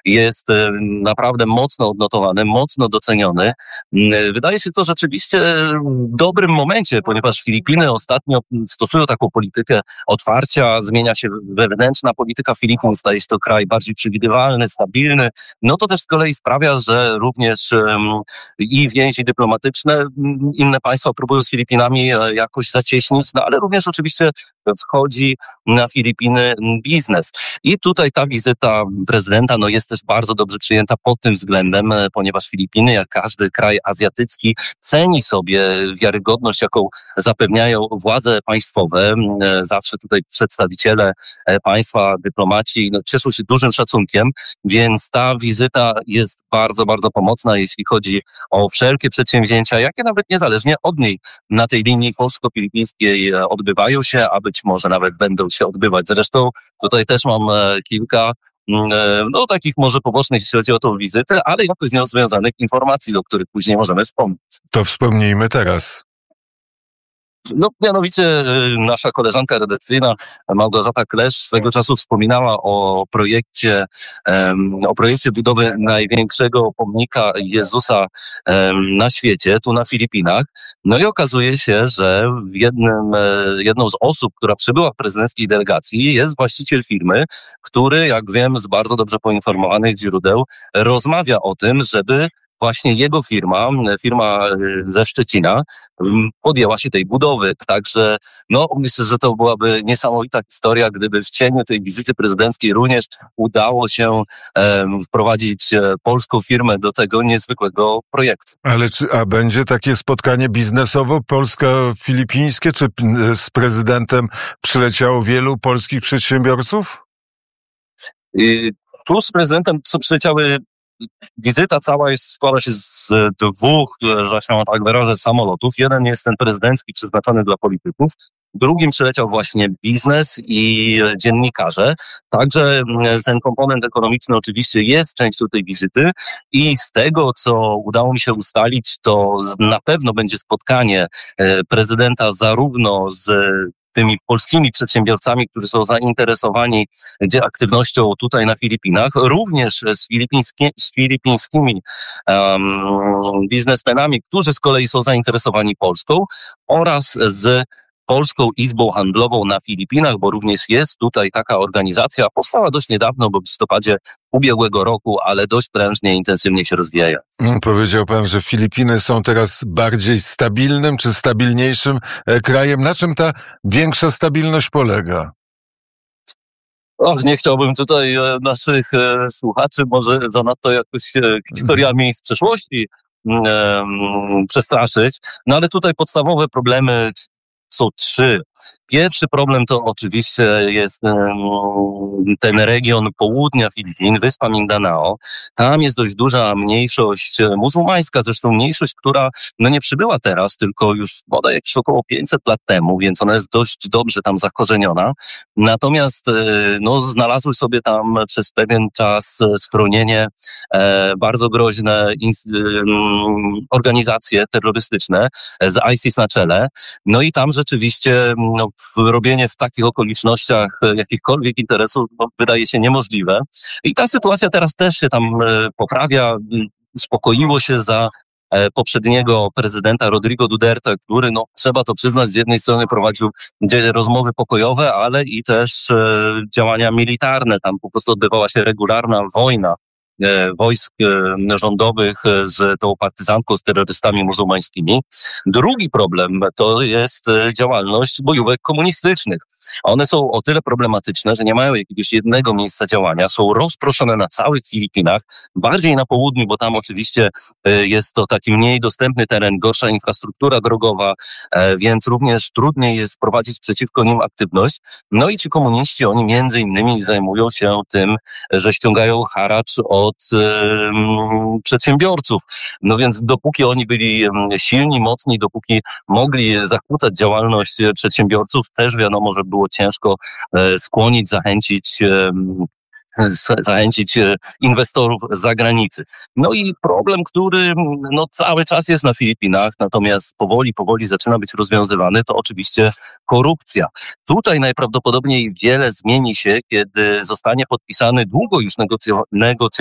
jest naprawdę mocno odnotowany, mocno doceniony. Wydaje się to rzeczywiście w dobrym momencie, ponieważ Filipiny ostatnio stosują taką politykę otwarcia, zmienia się wewnętrzna polityka Filipin, staje się to kraj bardziej przewidywalny, stabilny. No to też z kolei sprawia, że również i więzi dyplomatyczne inne państwa próbują z Filipinami jakoś zacieśnić, no ale również oczywiście wchodzi na Filipiny biznes. I tutaj ta wizyta prezydenta jest też bardzo dobrze przyjęta pod tym względem, ponieważ Filipiny, jak każdy kraj azjatycki, ceni sobie wiarygodność, jaką zapewniają władze państwowe. Zawsze tutaj przedstawiciele państwa, dyplomaci cieszą się dużym szacunkiem, więc ta wizyta jest bardzo, bardzo pomocna, jeśli chodzi o wszelkie przedsięwzięcia, jakie nawet niezależnie od niej na tej linii polsko-filipińskiej odbywają się, a być może nawet będą się odbywać. Zresztą tutaj też mam kilka takich może pobocznych, jeśli chodzi o tą wizytę, ale jakoś z nią związanych informacji, do których później możemy wspomnieć. To wspomnijmy teraz. Mianowicie nasza koleżanka redakcyjna Małgorzata Klesz swego czasu wspominała o projekcie budowy największego pomnika Jezusa na świecie, tu na Filipinach. No i okazuje się, że jedną z osób, która przybyła w prezydenckiej delegacji, jest właściciel firmy, który, jak wiem, z bardzo dobrze poinformowanych źródeł, rozmawia o tym, żeby właśnie jego firma ze Szczecina, podjęła się tej budowy. Także myślę, że to byłaby niesamowita historia, gdyby w cieniu tej wizyty prezydenckiej również udało się wprowadzić polską firmę do tego niezwykłego projektu. A będzie takie spotkanie biznesowo polsko-filipińskie? Czy z prezydentem przyleciało wielu polskich przedsiębiorców? Tu z prezydentem przyleciały. Wizyta cała składa się z dwóch, że się tak wyrażę, samolotów. Jeden jest ten prezydencki, przeznaczony dla polityków. Drugim przyleciał właśnie biznes i dziennikarze. Także ten komponent ekonomiczny oczywiście jest częścią tej wizyty i z tego, co udało mi się ustalić, to na pewno będzie spotkanie prezydenta zarówno z tymi polskimi przedsiębiorcami, którzy są zainteresowani aktywnością tutaj na Filipinach, również z filipińskimi biznesmenami, którzy z kolei są zainteresowani Polską, oraz z Polską Izbą Handlową na Filipinach, bo również jest tutaj taka organizacja, powstała dość niedawno, bo w listopadzie ubiegłego roku, ale dość prężnie i intensywnie się rozwijają. Powiedział pan, że Filipiny są teraz bardziej stabilnym czy stabilniejszym krajem. Na czym ta większa stabilność polega? Nie chciałbym tutaj naszych słuchaczy może zanadto jakoś historiami z przeszłości przestraszyć, ale tutaj podstawowe problemy są trzy. Pierwszy problem to oczywiście jest ten region południa Filipin, wyspa Mindanao. Tam jest dość duża mniejszość muzułmańska, zresztą mniejszość, która nie przybyła teraz, tylko już bodaj jakieś około 500 lat temu, więc ona jest dość dobrze tam zakorzeniona. Natomiast znalazły sobie tam przez pewien czas schronienie bardzo groźne organizacje terrorystyczne z ISIS na czele. I tam rzeczywiście robienie w takich okolicznościach jakichkolwiek interesów wydaje się niemożliwe. I ta sytuacja teraz też się tam poprawia. Uspokoiło się za poprzedniego prezydenta Rodrigo Duterte, który, trzeba to przyznać, z jednej strony prowadził rozmowy pokojowe, ale i też działania militarne. Tam po prostu odbywała się regularna wojna wojsk rządowych z tą partyzantką, z terrorystami muzułmańskimi. Drugi problem to jest działalność bojówek komunistycznych. One są o tyle problematyczne, że nie mają jakiegoś jednego miejsca działania, są rozproszone na całych Filipinach, bardziej na południu, bo tam oczywiście jest to taki mniej dostępny teren, gorsza infrastruktura drogowa, więc również trudniej jest prowadzić przeciwko nim aktywność. I ci komuniści, oni między innymi zajmują się tym, że ściągają haracz od przedsiębiorców. Więc dopóki oni byli silni, mocni, dopóki mogli zakłócać działalność przedsiębiorców, też wiadomo, że było ciężko skłonić, zachęcić inwestorów z zagranicy. I problem, który cały czas jest na Filipinach, natomiast powoli zaczyna być rozwiązywany, to oczywiście korupcja. Tutaj najprawdopodobniej wiele zmieni się, kiedy zostanie podpisany długo już negocjowany